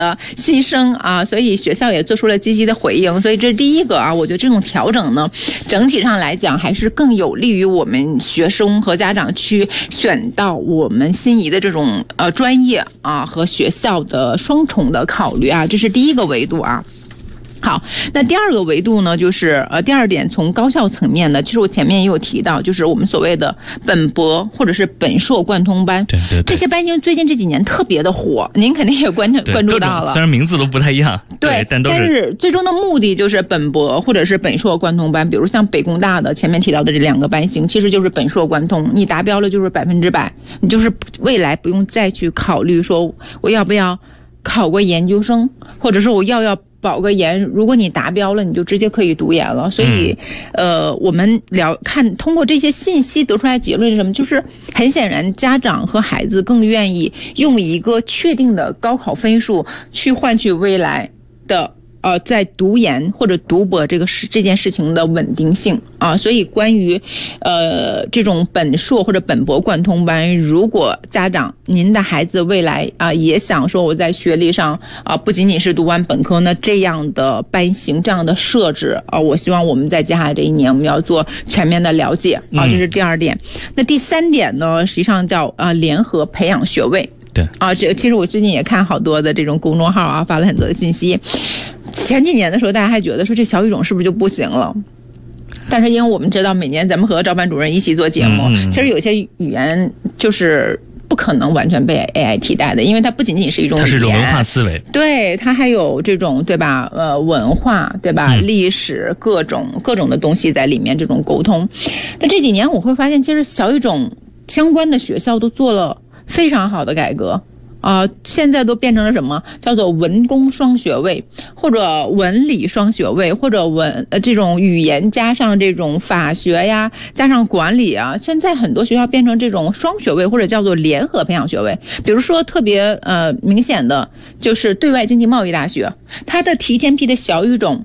牺牲啊，所以学校也做出了积极的回应。所以这是第一个啊，我觉得这种调整呢，整体上来讲还是更有利于我们学生和家长去选到我们心仪的这种专业啊和学校的双重的考虑啊，这是第一个维度啊。好，那第二个维度呢，就是第二点，从高校层面呢，其实我前面也有提到，就是我们所谓的本博或者是本硕贯通班， 对， 这些班型最近这几年特别的火，您肯定也关注到了。 虽然名字都不太一样，对，但是最终的目的就是本博或者是本硕贯通班。比如像北工大的前面提到的这两个班型，其实就是本硕贯通，你达标了就是100%，你就是未来不用再去考虑说我要不要考个研究生，或者是我要保个研，如果你达标了，你就直接可以读研了。所以，我们通过这些信息得出来结论是什么？就是很显然，家长和孩子更愿意用一个确定的高考分数去换取未来的在读研或者读博这件事情的稳定性啊。所以关于这种本硕或者本博贯通班，如果家长您的孩子未来也想说我在学历上不仅仅是读完本科呢，这样的班型这样的设置我希望我们在接下来这一年我们要做全面的了解啊，这是第二点。那第三点呢，实际上叫联合培养学位。 对啊， 其实我最近也看好多的这种公众号发了很多的信息。前几年的时候，大家还觉得说这小语种是不是就不行了？但是因为我们知道，每年咱们和赵班主任一起做节目，其实有些语言就是不可能完全被 AI 替代的，因为它不仅仅是一种语言， 它是一种文化思维， 对，它还有这种对吧？文化对吧？历史各种的东西在里面，这种沟通。但这几年我会发现，其实小语种相关的学校都做了非常好的改革现在都变成了什么？叫做文工双学位，或者文理双学位，或者这种语言加上这种法学呀，加上管理啊。现在很多学校变成这种双学位，或者叫做联合培养学位。比如说特别明显的就是对外经济贸易大学，它的提前批的小语种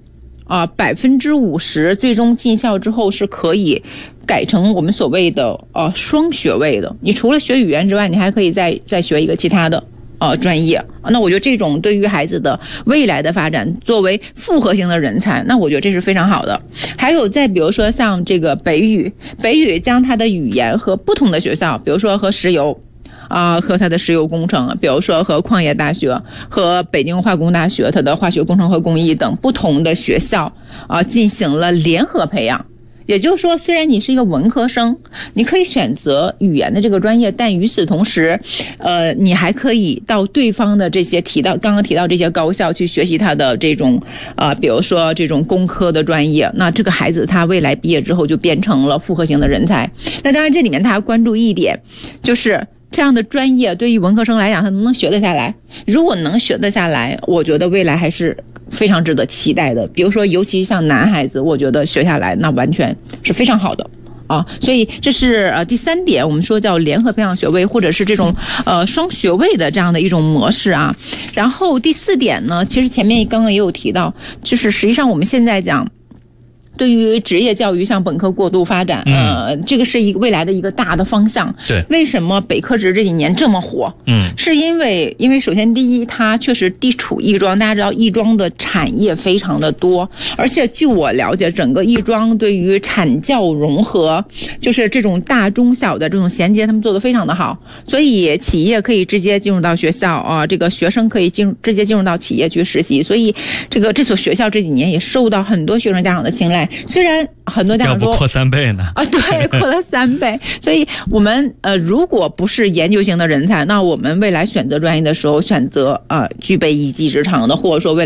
50%最终进校之后是可以改成我们所谓的双学位的。你除了学语言之外，你还可以再学一个其他的专业。那我觉得这种对于孩子的未来的发展，作为复合型的人才，那我觉得这是非常好的。还有再比如说像这个北语将它的语言和不同的学校，比如说和石油和它的石油工程，比如说和矿业大学和北京化工大学它的化学工程和工艺等不同的学校进行了联合培养。也就是说，虽然你是一个文科生，你可以选择语言的这个专业，但与此同时你还可以到对方的这些刚刚提到这些高校去学习他的这种比如说这种工科的专业。那这个孩子他未来毕业之后就变成了复合型的人才。那当然这里面他还关注一点，就是这样的专业对于文科生来讲，他能不能学得下来？如果能学得下来，我觉得未来还是非常值得期待的。比如说，尤其像男孩子，我觉得学下来那完全是非常好的所以这是第三点，我们说叫联合培养学位，或者是这种双学位的这样的一种模式啊。然后第四点呢，其实前面刚刚也有提到，就是实际上我们现在讲，对于职业教育向本科过渡发展，这个是一个未来的一个大的方向。 对， 为什么北科职这几年这么火？是因为首先第一，它确实地处亦庄，大家知道亦庄的产业非常的多，而且据我了解，整个亦庄对于产教融合，就是这种大中小的这种衔接，他们做得非常的好，所以企业可以直接进入到学校这个学生可以直接进入到企业去实习，所以这所学校这几年也受到很多学生家长的青睐。虽然很多家长说要不扩3倍呢对，扩了3倍。所以我们如果不是研究型的人才，那我们未来选择专业的时候，选择具备一技之长的，或者说未来